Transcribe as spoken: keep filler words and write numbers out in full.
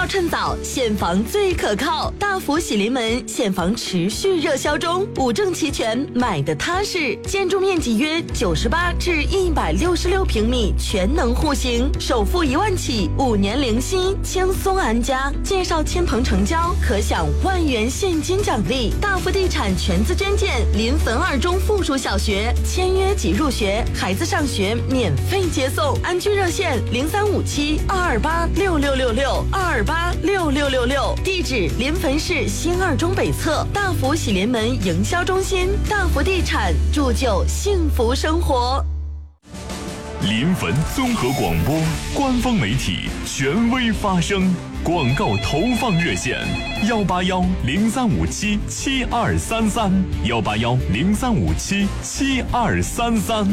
趁早，现房最可靠。大福喜临门现房持续热销中，五证齐全，买的踏实。建筑面积约九十八至一百六十六平米，全能户型，首付一万起，五年零息，轻松安家。介绍亲朋成交，可享万元现金奖励。大福地产全资捐建临汾二中附属小学，签约即入学，孩子上学免费接送。安居热线零三五七二二八六六六六二二八六六六六，地址临汾市新二中北侧大福喜临门营销中心。大福地产铸就幸福生活。 临汾综合广播官方媒体，权威发声。广告投放热线：幺八幺零三五七七二三三，幺八幺零三五七七二三三。